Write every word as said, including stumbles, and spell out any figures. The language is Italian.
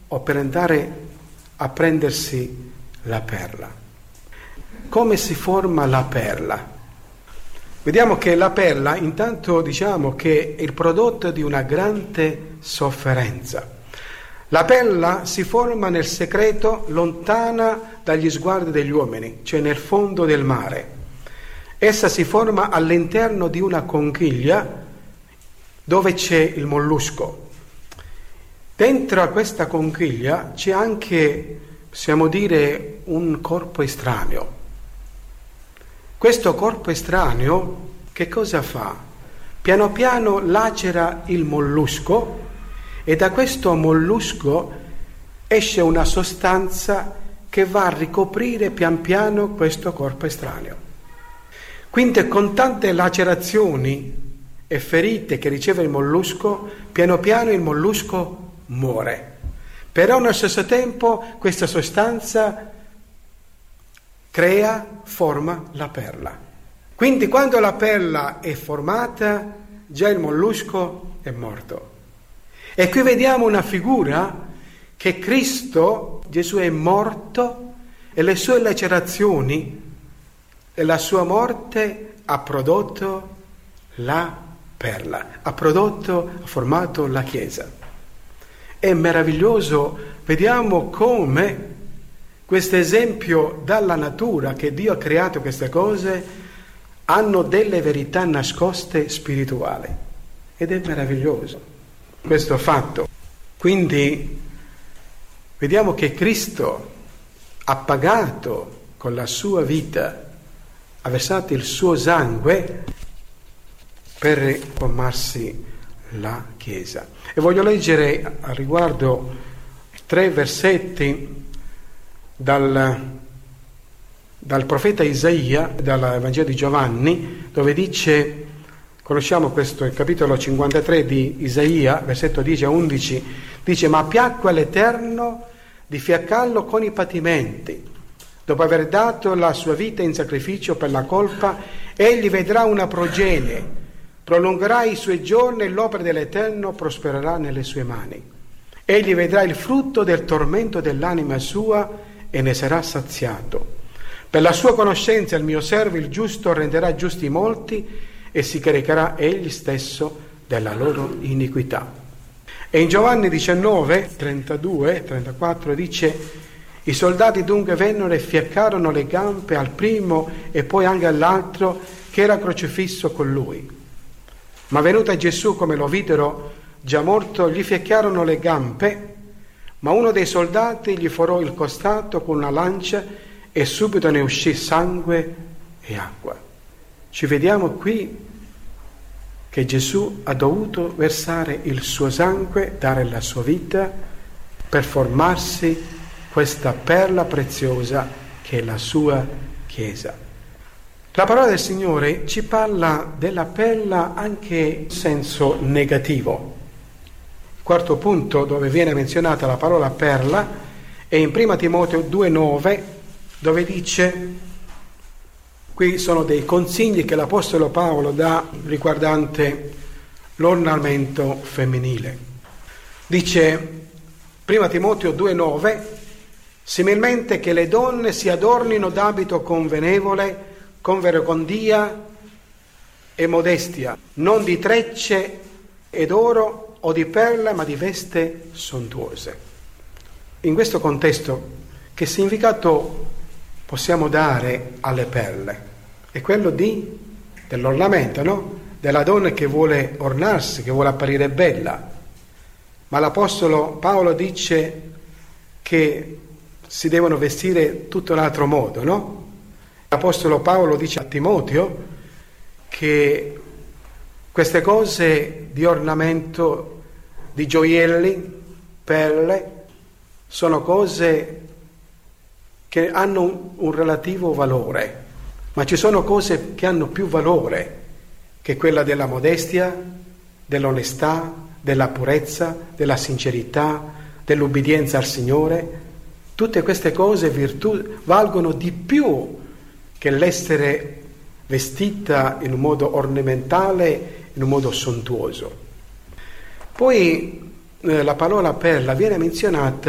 o per andare a prendersi la perla. Come si forma la perla? Vediamo che la perla, intanto diciamo che è il prodotto di una grande sofferenza. La perla si forma nel segreto, lontana dagli sguardi degli uomini, cioè nel fondo del mare. Essa si forma all'interno di una conchiglia dove c'è il mollusco. Dentro a questa conchiglia c'è anche, possiamo dire, un corpo estraneo. Questo corpo estraneo che cosa fa? Piano piano lacera il mollusco e da questo mollusco esce una sostanza che va a ricoprire pian piano questo corpo estraneo. Quindi con tante lacerazioni e ferite che riceve il mollusco, piano piano il mollusco muore. Però allo stesso tempo questa sostanza crea, forma la perla. Quindi quando la perla è formata, già il mollusco è morto. E qui vediamo una figura che Cristo, Gesù è morto e le sue lacerazioni e la sua morte ha prodotto la perla, ha prodotto, ha formato la Chiesa. È meraviglioso, vediamo come questo esempio dalla natura, che Dio ha creato queste cose, hanno delle verità nascoste spirituali. Ed è meraviglioso questo fatto. Quindi vediamo che Cristo ha pagato con la sua vita, ha versato il suo sangue per formarsi la Chiesa. E voglio leggere a riguardo tre versetti dal, dal profeta Isaia, dal Vangelo di Giovanni, dove dice, conosciamo questo, il capitolo cinquantatré di Isaia, versetto dieci a undici, dice: ma piacque all'Eterno di fiaccarlo con i patimenti. Dopo aver dato la sua vita in sacrificio per la colpa, egli vedrà una progenie, prolungherà i suoi giorni e l'opera dell'Eterno prospererà nelle sue mani. Egli vedrà il frutto del tormento dell'anima sua e ne sarà saziato. Per la sua conoscenza il mio servo, il giusto, renderà giusti molti e si caricherà egli stesso della loro iniquità. E in Giovanni diciannove, trentadue, trentaquattro dice: i soldati dunque vennero e fiaccarono le gambe al primo e poi anche all'altro che era crocifisso con lui. Ma venuto a Gesù, come lo videro già morto, gli fiaccarono le gambe, ma uno dei soldati gli forò il costato con una lancia e subito ne uscì sangue e acqua. Ci vediamo qui che Gesù ha dovuto versare il suo sangue, dare la sua vita per formarsi questa perla preziosa che è la sua Chiesa. La parola del Signore ci parla della perla anche in senso negativo. Il quarto punto dove viene menzionata la parola perla è in prima Timoteo due nove, dove dice, qui sono dei consigli che l'Apostolo Paolo dà riguardante l'ornamento femminile. Dice prima Timoteo due nove: similmente che le donne si adornino d'abito convenevole, con verecondia e modestia, non di trecce ed oro o di perle, ma di veste sontuose. In questo contesto, che significato possiamo dare alle perle? È quello di, dell'ornamento, no? Della donna che vuole ornarsi, che vuole apparire bella. Ma l'Apostolo Paolo dice che si devono vestire tutto un altro modo, no? L'Apostolo Paolo dice a Timoteo che queste cose di ornamento, di gioielli, perle, sono cose che hanno un, un relativo valore, ma ci sono cose che hanno più valore che quella della modestia, dell'onestà, della purezza, della sincerità, dell'ubbidienza al Signore. Tutte queste cose, virtù, valgono di più che l'essere vestita in un modo ornamentale, in un modo sontuoso. Poi eh, la parola perla viene menzionata